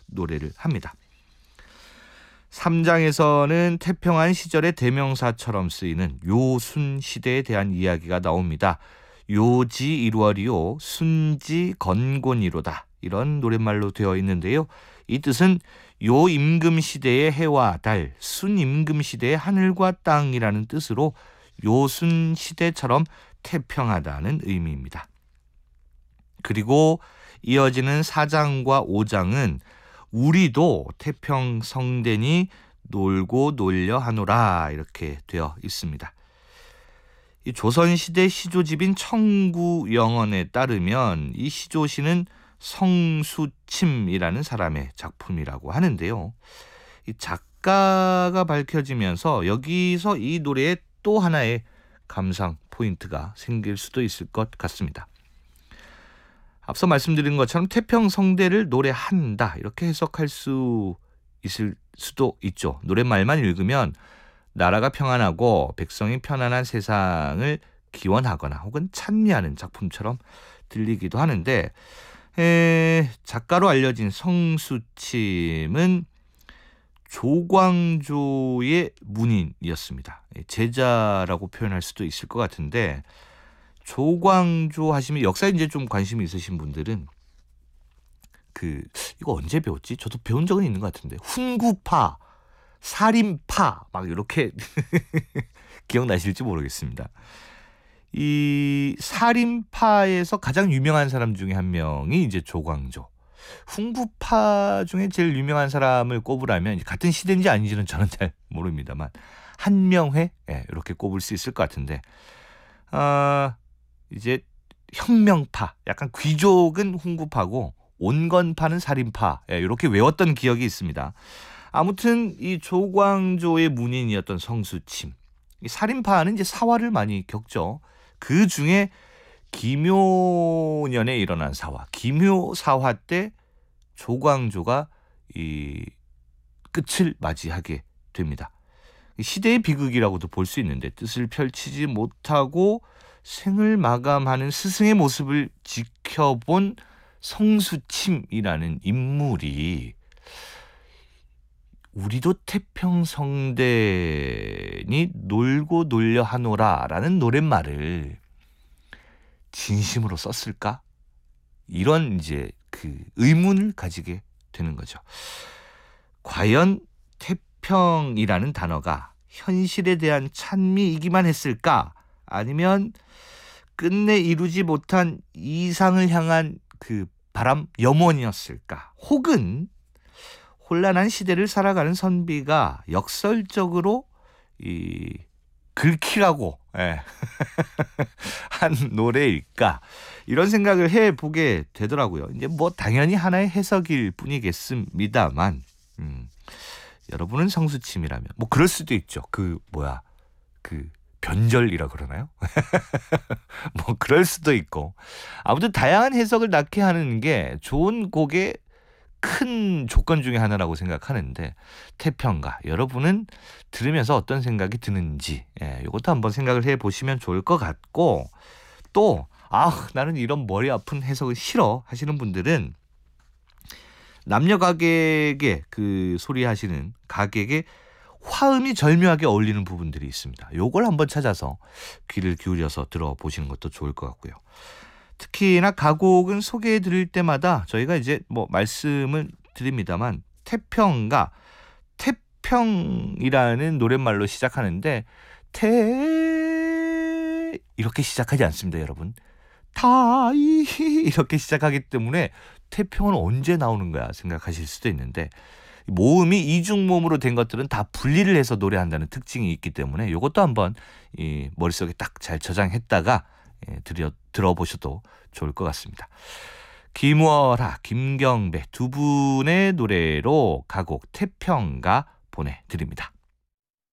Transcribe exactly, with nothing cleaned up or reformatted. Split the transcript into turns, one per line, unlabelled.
노래를 합니다. 삼 장에서는 태평한 시절의 대명사처럼 쓰이는 요순 시대에 대한 이야기가 나옵니다. 요지 일월이요 순지 건곤이로다, 이런 노랫말로 되어 있는데요. 이 뜻은 요 임금 시대의 해와 달, 순 임금 시대의 하늘과 땅이라는 뜻으로 요순 시대처럼 태평하다는 의미입니다. 그리고 이어지는 사 장과 오 장은 우리도 태평성대니 놀고 놀려 하노라, 이렇게 되어 있습니다. 이 조선시대 시조집인 청구영언에 따르면 이 시조시는 성수침이라는 사람의 작품이라고 하는데요. 이 작가가 밝혀지면서 여기서 이 노래에 또 하나의 감상 포인트가 생길 수도 있을 것 같습니다. 앞서 말씀드린 것처럼 태평성대를 노래한다, 이렇게 해석할 수 있을 수도 있죠. 노랫말만 읽으면 나라가 평안하고 백성이 편안한 세상을 기원하거나 혹은 찬미하는 작품처럼 들리기도 하는데, 에, 작가로 알려진 성수침은 조광조의 문인이었습니다. 제자라고 표현할 수도 있을 것 같은데, 조광조 하시면 역사에 이제 좀 관심이 있으신 분들은 그 이거 언제 배웠지? 저도 배운 적은 있는 것 같은데, 훈구파, 살인파 막 이렇게 기억나실지 모르겠습니다. 이 살인파에서 가장 유명한 사람 중에 한 명이 이제 조광조. 훈구파 중에 제일 유명한 사람을 꼽으라면 같은 시대인지 아닌지는 저는 잘 모릅니다만 한명회, 예, 이렇게 꼽을 수 있을 것 같은데, 아, 이제 혁명파, 약간 귀족은 훈구파고 온건파는 살인파, 예, 이렇게 외웠던 기억이 있습니다. 아무튼 이 조광조의 문인이었던 성수침, 이 살인파는 이제 사화를 많이 겪죠. 그 중에 기묘년에 일어난 사화, 기묘사화 때 조광조가 이 끝을 맞이하게 됩니다. 시대의 비극이라고도 볼 수 있는데, 뜻을 펼치지 못하고 생을 마감하는 스승의 모습을 지켜본 성수침이라는 인물이 우리도 태평성대니 놀고 놀려 하노라 라는 노랫말을 진심으로 썼을까? 이런 이제 그 의문을 가지게 되는 거죠. 과연 태평이라는 단어가 현실에 대한 찬미이기만 했을까? 아니면 끝내 이루지 못한 이상을 향한 그 바람 염원이었을까? 혹은 혼란한 시대를 살아가는 선비가 역설적으로 이 긁히라고, 예. 한 노래일까? 이런 생각을 해보게 되더라고요. 이제 뭐 당연히 하나의 해석일 뿐이겠습니다만, 음, 여러분은 성수침이라면 뭐 그럴 수도 있죠. 그 뭐야 그 변절이라 그러나요? 뭐 그럴 수도 있고, 아무튼 다양한 해석을 낳게 하는 게 좋은 곡의 큰 조건 중에 하나라고 생각하는데, 태평가, 여러분은 들으면서 어떤 생각이 드는지, 예, 이것도 한번 생각을 해보시면 좋을 것 같고, 또 아 나는 이런 머리 아픈 해석은 싫어 하시는 분들은 남녀 가객의 그 소리 하시는 가객의 화음이 절묘하게 어울리는 부분들이 있습니다. 요걸 한번 찾아서 귀를 기울여서 들어보시는 것도 좋을 것 같고요. 특히나 가곡은 소개해 드릴 때마다 저희가 이제 뭐 말씀을 드립니다만, 태평가, 태평이라는 노랫말로 시작하는데 태 이렇게 시작하지 않습니다, 여러분. 타이 이렇게 시작하기 때문에 태평은 언제 나오는 거야 생각하실 수도 있는데, 모음이 이중모음으로 된 것들은 다 분리를 해서 노래한다는 특징이 있기 때문에 이것도 한번 이 머릿속에 딱 잘 저장했다가 예, 들여, 들어보셔도 좋을 것 같습니다. 김월하, 김경배 두 분의 노래로 가곡 태평가 보내드립니다.